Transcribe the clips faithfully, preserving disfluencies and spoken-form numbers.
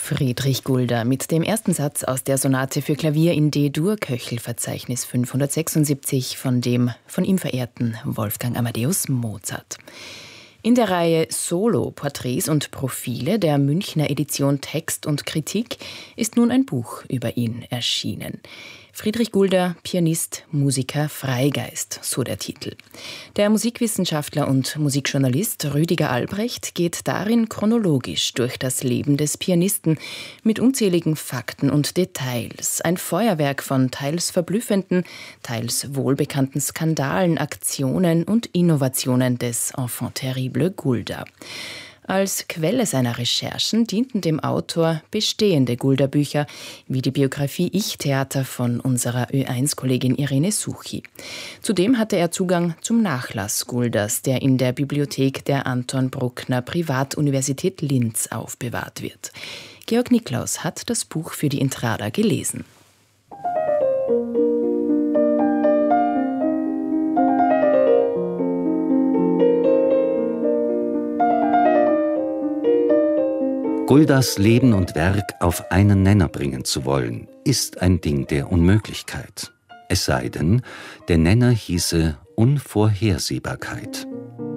Friedrich Gulda mit dem ersten Satz aus der Sonate für Klavier in D-Dur, Köchelverzeichnis fünfhundertsechsundsiebzig von dem von ihm verehrten Wolfgang Amadeus Mozart. In der Reihe Solo, Porträts und Profile der Münchner Edition Text und Kritik ist nun ein Buch über ihn erschienen. Friedrich Gulda, Pianist, Musiker, Freigeist, so der Titel. Der Musikwissenschaftler und Musikjournalist Rüdiger Albrecht geht darin chronologisch durch das Leben des Pianisten mit unzähligen Fakten und Details. Ein Feuerwerk von teils verblüffenden, teils wohlbekannten Skandalen, Aktionen und Innovationen des Enfant terrible Gulda. Als Quelle seiner Recherchen dienten dem Autor bestehende Gulda-Bücher, wie die Biografie Ich-Theater von unserer Ö eins Kollegin Irene Suchi. Zudem hatte er Zugang zum Nachlass Guldas, der in der Bibliothek der Anton Bruckner Privatuniversität Linz aufbewahrt wird. Georg Niklaus hat das Buch für die Intrada gelesen. Guldas Leben und Werk auf einen Nenner bringen zu wollen, ist ein Ding der Unmöglichkeit. Es sei denn, der Nenner hieße Unvorhersehbarkeit.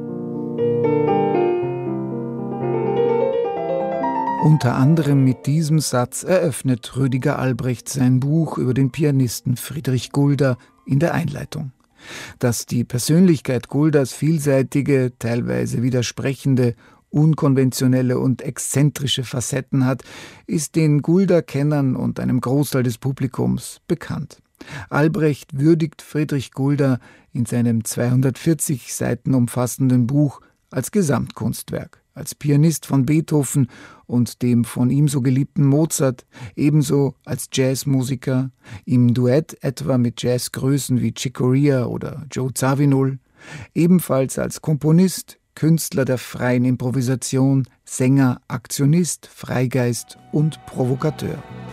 Unter anderem mit diesem Satz eröffnet Rüdiger Albrecht sein Buch über den Pianisten Friedrich Gulda in der Einleitung. Dass die Persönlichkeit Guldas vielseitige, teilweise widersprechende, unkonventionelle und exzentrische Facetten hat, ist den Gulda-Kennern und einem Großteil des Publikums bekannt. Albrecht würdigt Friedrich Gulda in seinem zweihundertvierzig Seiten umfassenden Buch als Gesamtkunstwerk, als Pianist von Beethoven und dem von ihm so geliebten Mozart, ebenso als Jazzmusiker, im Duett etwa mit Jazzgrößen wie Chick Corea oder Joe Zawinul, ebenfalls als Komponist, Künstler der freien Improvisation, Sänger, Aktionist, Freigeist und Provokateur.